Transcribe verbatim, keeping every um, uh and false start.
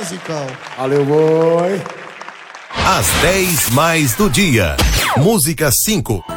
musical. Valeu, boi. Às dez mais do dia. Música cinco.